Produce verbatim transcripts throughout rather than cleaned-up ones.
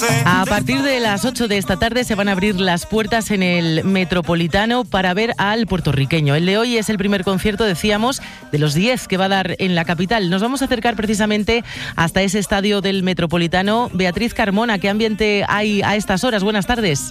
A partir de las ocho de esta tarde se van a abrir las puertas en el Metropolitano para ver al puertorriqueño. El de hoy es el primer concierto, decíamos, de los diez que va a dar en la capital. Nos vamos a acercar precisamente hasta ese estadio del Metropolitano. Beatriz Carmona, ¿qué ambiente hay a estas horas? Buenas tardes.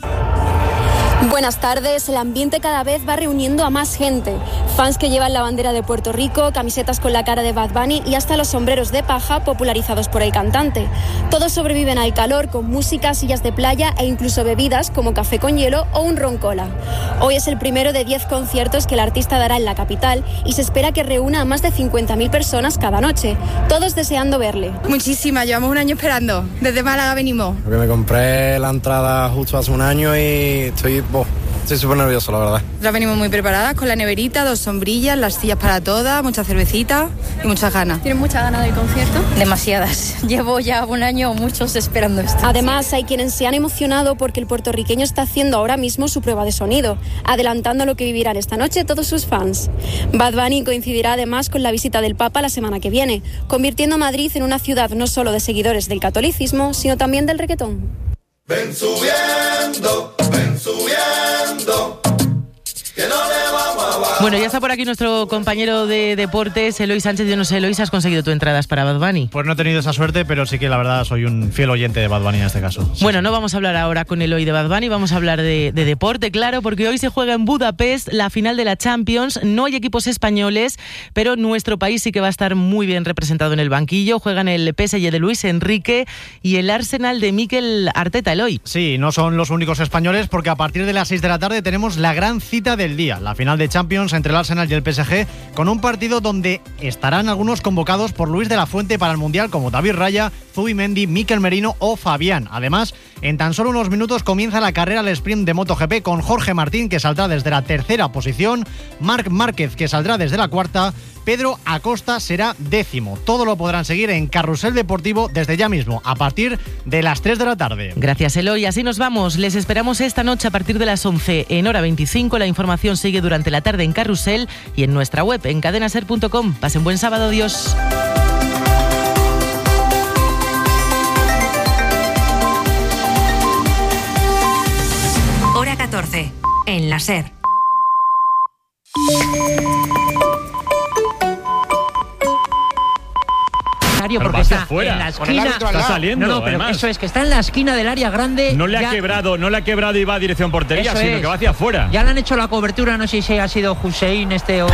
Buenas tardes. El ambiente cada vez va reuniendo a más gente. Fans que llevan la bandera de Puerto Rico, camisetas con la cara de Bad Bunny y hasta los sombreros de paja popularizados por el cantante. Todos sobreviven al calor con música, sillas de playa e incluso bebidas como café con hielo o un ron cola. Hoy es el primero de diez conciertos que el artista dará en la capital y se espera que reúna a más de cincuenta mil personas cada noche, todos deseando verle. Muchísimas, llevamos un año esperando. Desde Málaga venimos. Porque me compré la entrada justo hace un año y estoy... Oh, estoy súper nervioso, la verdad. Ya venimos muy preparadas con la neverita, dos sombrillas, las sillas para todas, mucha cervecita y muchas ganas. ¿Tienes muchas ganas del concierto? Demasiadas. Llevo ya un año muchos esperando esto. Además, hay quienes se han emocionado porque el puertorriqueño está haciendo ahora mismo su prueba de sonido, adelantando lo que vivirán esta noche todos sus fans. Bad Bunny coincidirá además con la visita del Papa la semana que viene, convirtiendo a Madrid en una ciudad no solo de seguidores del catolicismo, sino también del reggaetón. Ven subiendo, ven subiendo, que no le vamos a bajar. Bueno, ya está por aquí nuestro compañero de deportes, Eloy Sánchez. Yo no sé, Eloy, ¿has conseguido tus entradas para Bad Bunny? Pues no he tenido esa suerte, pero sí que la verdad soy un fiel oyente de Bad Bunny en este caso. Sí. Bueno, no vamos a hablar ahora con Eloy de Bad Bunny, vamos a hablar de, de deporte, claro, porque hoy se juega en Budapest la final de la Champions. No hay equipos españoles, pero nuestro país sí que va a estar muy bien representado en el banquillo. Juegan el P S G de Luis Enrique y el Arsenal de Mikel Arteta, Eloy. Sí, no son los únicos españoles, porque a partir de las seis de la tarde tenemos la gran cita del día, la final de Champions entre el Arsenal y el P S G, con un partido donde estarán algunos convocados por Luis de la Fuente para el Mundial, como David Raya, Zubimendi, Mikel Merino o Fabián. Además, en tan solo unos minutos comienza la carrera al sprint de MotoGP con Jorge Martín, que saldrá desde la tercera posición, Marc Márquez, que saldrá desde la cuarta, Pedro Acosta será décimo. Todo lo podrán seguir en Carrusel Deportivo desde ya mismo, a partir de las tres de la tarde. Gracias, Eloy. Así nos vamos. Les esperamos esta noche a partir de las once en hora veinticinco. La información sigue durante la tarde en Carrusel y en nuestra web en cadena ser punto com. Pasen buen sábado. Adiós. Hora catorce, en la SER. Porque está en la esquina. Está saliendo. No, no, pero además. Eso es que está en la esquina del área grande. No le ha ya, quebrado, no le ha quebrado y va a dirección portería, eso sino es. que va hacia afuera. Ya le han hecho la cobertura, no sé si ha sido Hussein este o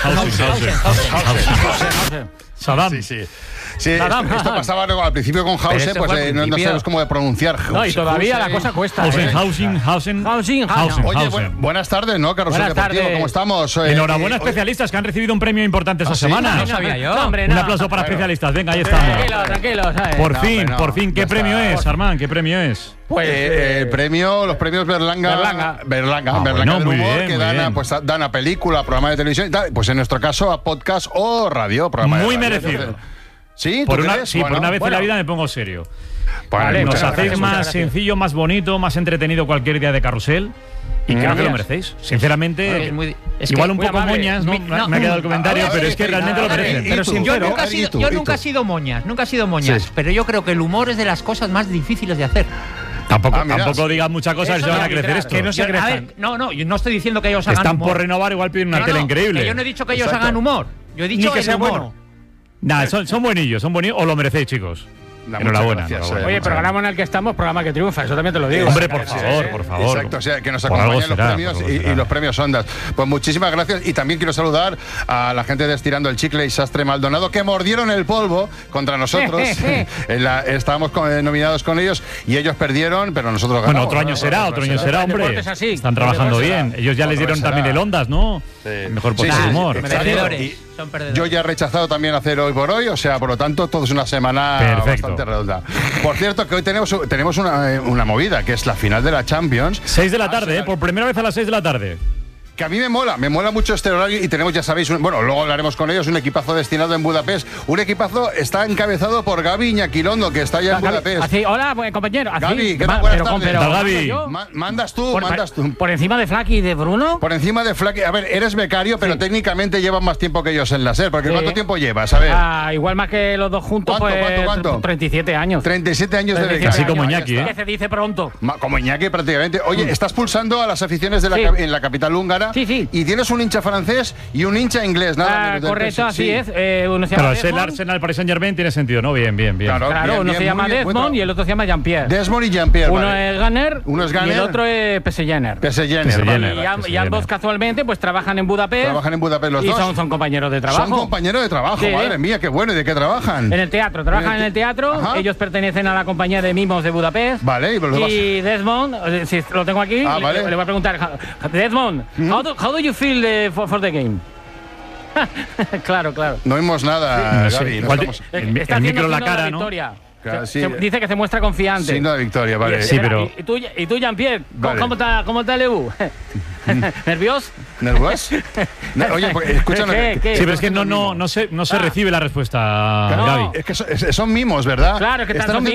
Saddam. Sí, sí. Sí, esto, esto pasaba luego al principio con Hausen, pues eh, no, no sabemos cómo de pronunciar. No, y todavía Hausen, la cosa cuesta. Hausen, ¿eh? Hausen, Hausen, Hausen, Hausen. Oye, bu- buenas tardes, ¿no, Carrusel Deportivo? ¿Cómo estamos? Eh, Enhorabuena, eh, especialistas que han recibido un premio importante esta ¿Ah, sí? semana. No sabía yo. No, hombre, no. Un aplauso para Bueno. especialistas. Venga, ahí estamos. Tranquilo, tranquilo, ¿sabes? Por No, fin, hombre, no. por fin. ¿Qué Ya premio está. es, Armán? ¿Qué premio es? Pues eh, el premio, los premios Berlanga, Berlanga, Berlanga, Ah, Berlanga bueno, del muy humor, bien, que muy dan a, bien. pues, a- dan a película, a programa de televisión y tal. Pues en nuestro caso a podcast o radio, programa de Muy radio. merecido. ¿Sí? ¿Tú Por una, crees? sí, Bueno, por una vez bueno. en la vida me pongo serio. Pues, Vale, nos muchas hacéis gracias, más muchas gracias. sencillo, más bonito, más entretenido cualquier día de Carrusel. Y creo que lo merecéis. Sinceramente, Bueno, es muy- es igual que- un muy poco amable. moñas, ¿no? Mi- Me- no. me ha quedado el comentario, A ver, pero es que a ver, realmente a lo ver, merecen. ¿y Pero tú? yo ¿Y tú? nunca, he ¿Y sido, tú? yo ¿Y nunca he tú? sido moñas, nunca he sido moñas, Sí. pero yo creo que el humor es de las cosas más difíciles de hacer. Tampoco, Ah, mira. tampoco digas muchas cosas y Eso se van no, a crecer literal, esto. que no se Yo- a ver, no, no, yo no estoy diciendo que ellos hagan Están humor. por renovar, igual piden una No, tele no, increíble. que yo no he dicho que ellos Exacto. hagan humor. Yo he Ni dicho que el sea humor. bueno. Nah, son, son buenillos, son buenillos. Os lo merecéis, chicos. Nah, Enhorabuena. muchas gracias, enhorabuena. eh. Oye, programa en el que estamos, programa que triunfa, eso también te lo digo. Hombre, por Sí, favor, sí. por favor. Exacto, o sea, que nos Por algo acompañan los será, premios por algo y, será. y los premios Ondas. Pues muchísimas gracias y también quiero saludar a la gente de Estirando el Chicle y Sastre Maldonado que mordieron el polvo contra nosotros. En la- estábamos con- eh, nominados con ellos y ellos perdieron, pero nosotros ganamos. Bueno, otro año ¿no? será, otro año será, El hombre. deporte es así. Están El trabajando deporte bien. será. Ellos ya les Otro dieron será. también el Ondas, ¿no? Sí. Mejor Sí, podcast sí, de humor. exacto. Perdedores. Y Son perdedores. yo ya he rechazado también hacer hoy por hoy, o sea, por lo tanto, todo es una semana Perfecto. bastante redonda. Por cierto, que hoy tenemos, tenemos una, eh, una movida, que es la final de la Champions. seis de la tarde, ¿eh? Por primera vez a las seis de la tarde. que a mí me mola, me mola mucho este horario y tenemos, ya sabéis, un, bueno, luego hablaremos con ellos, un equipazo destinado en Budapest. Un equipazo está encabezado por Gaby Iñaquilondo, que está ya en Gaby, Budapest. así, hola, pues, compañero. Así, Gaby, ¿qué tal? Ma- Buenas pero, tardes. pero, ¿Qué tal, Gaby? yo, Ma- mandas tú, por, mandas tú. por encima de Flaky y de Bruno. Por encima de Flaky. A ver, eres becario, pero Sí. técnicamente llevas más tiempo que ellos en la SER. Porque Sí. ¿cuánto tiempo llevas? A ver. Ah, igual más que los dos juntos, ¿Cuánto, pues. cuánto, cuánto? treinta y siete años. treinta y siete años de treinta y becario. siete Así como años. Iñaki, ¿eh? Que se dice pronto. Ma- Como Iñaki prácticamente. Oye, estás pulsando a las aficiones de la Sí. cap- en la capital húngara. Sí, sí. Y tienes un hincha francés y un hincha inglés, nada Ah, menos del correcto, P S G. así Sí. es. Eh, uno se Claro, llama es el Desmond. Arsenal Paris Saint Germain, tiene sentido, ¿no? Bien, bien, bien. Claro. Claro, Bien, uno bien, se llama muy bien, Desmond bueno. y el otro se llama Jean-Pierre. Desmond y Jean-Pierre. Uno vale. es Gunner, Uno es y Gunner. el otro es P S Jenner. P S G, P S G. vale. Y, am- P S G, y ambos Jenner. casualmente pues trabajan en Budapest. Trabajan en Budapest los y dos. son, son compañeros de trabajo. Son compañeros de trabajo, Sí. madre mía, qué bueno. ¿Y de qué trabajan? En el teatro, trabajan En en el el te- teatro. Ajá. Ellos pertenecen a la compañía de mimos de Budapest. Vale, y los demás- Y Desmond, eh, si lo tengo aquí, Ah, le, vale. le voy a preguntar, Desmond, how, do, how do you feel eh, for, for the game? Claro, claro. No oímos nada, Sí, Gaby. no igual te- estamos- el, Está el haciendo micro en la signo de cara, ¿no? victoria. Claro, Se- sí. se- dice que se muestra confiante. Signo de victoria, vale. Y- Sí, espera, pero- ¿Y, y tú, y tú Jean-Pierre? ¿Cómo, Vale. ¿Cómo está, cómo está el E U? ¿Nervioso? ¿Nervioso? No, oye, pues, escúchanos. ¿Qué, qué? Sí, pero es que no, no, no se, no se Ah. recibe la respuesta, Claro, Gaby. es que son, es- son mimos, ¿verdad? Claro, es que Están son haciendo